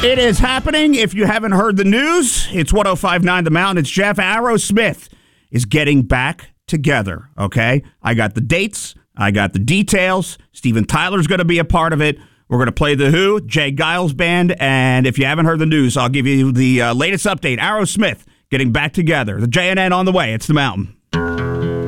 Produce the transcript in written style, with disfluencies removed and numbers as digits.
It is happening. If you haven't heard the news, it's 105.9 The Mountain. It's Jeff. Aerosmith is getting back together, okay? I got the dates. I got the details. Steven Tyler's going to be a part of it. We're going to play The Who, Jay Giles Band, and if you haven't heard the news, I'll give you the latest update. Aerosmith getting back together. The JNN on the way. It's The Mountain.